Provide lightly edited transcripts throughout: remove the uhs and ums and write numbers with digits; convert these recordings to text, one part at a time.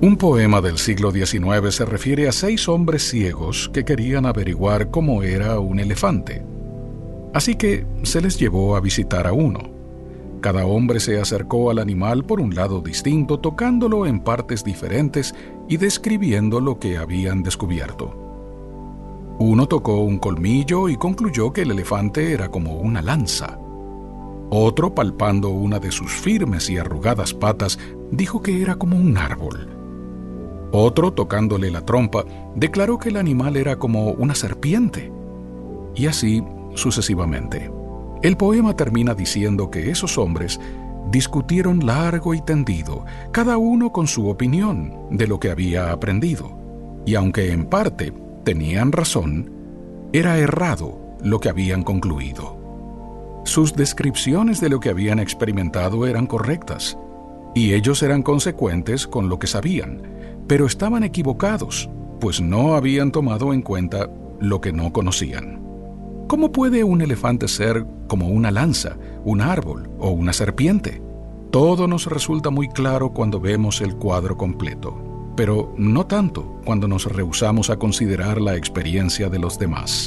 Un poema del siglo XIX se refiere a 6 hombres ciegos que querían averiguar cómo era un elefante. Así que se les llevó a visitar a uno. Cada hombre se acercó al animal por un lado distinto, tocándolo en partes diferentes y describiendo lo que habían descubierto. Uno tocó un colmillo y concluyó que el elefante era como una lanza. Otro, palpando una de sus firmes y arrugadas patas, dijo que era como un árbol. Otro, tocándole la trompa, declaró que el animal era como una serpiente. Y así sucesivamente. El poema termina diciendo que esos hombres discutieron largo y tendido, cada uno con su opinión de lo que había aprendido. Y aunque en parte tenían razón, era errado lo que habían concluido. Sus descripciones de lo que habían experimentado eran correctas, y ellos eran consecuentes con lo que sabían, pero estaban equivocados, pues no habían tomado en cuenta lo que no conocían. ¿Cómo puede un elefante ser como una lanza, un árbol o una serpiente? Todo nos resulta muy claro cuando vemos el cuadro completo, pero no tanto cuando nos rehusamos a considerar la experiencia de los demás.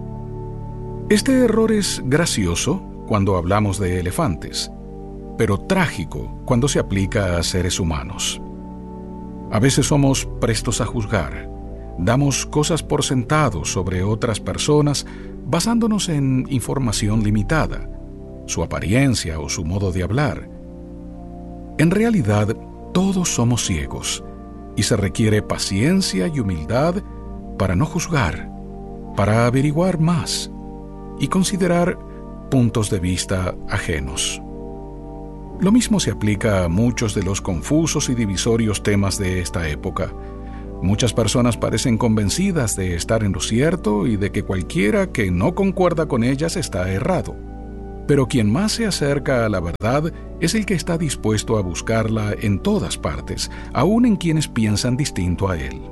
Este error es gracioso cuando hablamos de elefantes, pero trágico cuando se aplica a seres humanos. A veces somos prestos a juzgar, damos cosas por sentado sobre otras personas basándonos en información limitada, su apariencia o su modo de hablar. En realidad, todos somos ciegos y se requiere paciencia y humildad para no juzgar, para averiguar más y considerar puntos de vista ajenos. Lo mismo se aplica a muchos de los confusos y divisorios temas de esta época. Muchas personas parecen convencidas de estar en lo cierto y de que cualquiera que no concuerda con ellas está errado. Pero quien más se acerca a la verdad es el que está dispuesto a buscarla en todas partes, aun en quienes piensan distinto a él.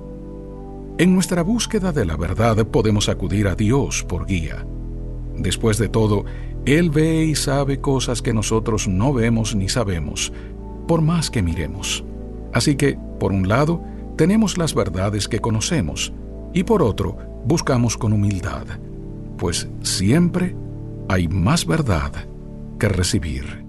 En nuestra búsqueda de la verdad podemos acudir a Dios por guía. Después de todo, Él ve y sabe cosas que nosotros no vemos ni sabemos, por más que miremos. Así que, por un lado, tenemos las verdades que conocemos, y por otro, buscamos con humildad, pues siempre hay más verdad que recibir.